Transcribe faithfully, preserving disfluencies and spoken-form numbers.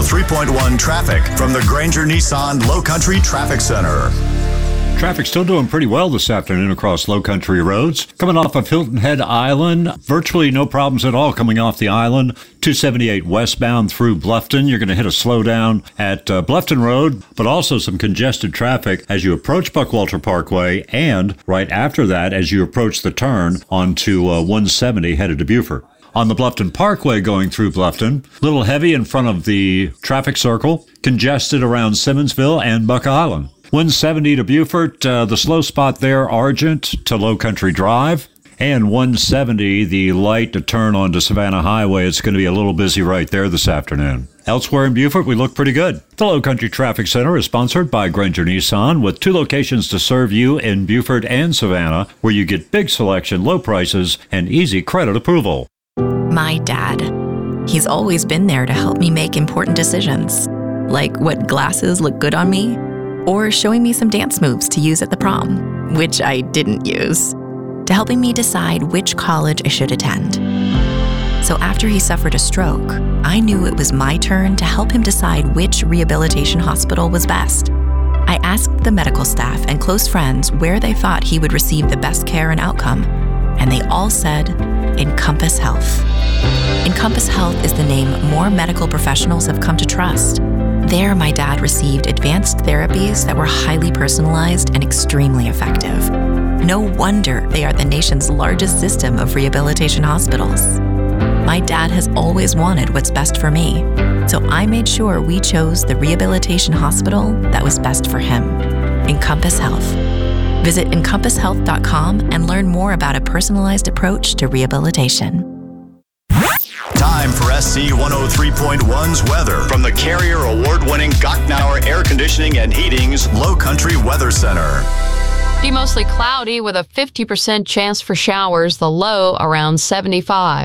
oh three point one traffic from the Granger Nissan Low Country Traffic Center. Traffic still doing pretty well this afternoon across Low Country roads. Coming off of Hilton Head Island, virtually no problems at all coming off the island. two seventy-eight westbound through Bluffton. You're going to hit a slowdown at uh, Bluffton Road, but also some congested traffic as you approach Buckwalter Parkway, and right after that as you approach the turn onto uh, one seventy headed to Beaufort. On the Bluffton Parkway going through Bluffton, a little heavy in front of the traffic circle, congested around Simmonsville and Buck Island. one seventy to Beaufort, uh, the slow spot there, Argent to Low Country Drive. And one seventy, the light to turn onto Savannah Highway. It's going to be a little busy right there this afternoon. Elsewhere in Beaufort, we look pretty good. The Low Country Traffic Center is sponsored by Granger Nissan, with two locations to serve you in Beaufort and Savannah, where you get big selection, low prices, and easy credit approval. My dad. He's always been there to help me make important decisions, like what glasses look good on me, or showing me some dance moves to use at the prom, which I didn't use, to helping me decide which college I should attend. So after he suffered a stroke, I knew it was my turn to help him decide which rehabilitation hospital was best. I asked the medical staff and close friends where they thought he would receive the best care and outcome, and they all said, Encompass Health. Encompass Health is the name more medical professionals have come to trust. There, my dad received advanced therapies that were highly personalized and extremely effective. No wonder they are the nation's largest system of rehabilitation hospitals. My dad has always wanted what's best for me, so I made sure we chose the rehabilitation hospital that was best for him, Encompass Health. Visit encompass health dot com and learn more about a personalized approach to rehabilitation. Time for S C one oh three point one's weather from the Carrier Award-winning Gochnour Air Conditioning and Heating's Low Country Weather Center. Be mostly cloudy with a fifty percent chance for showers, the low around seventy-five.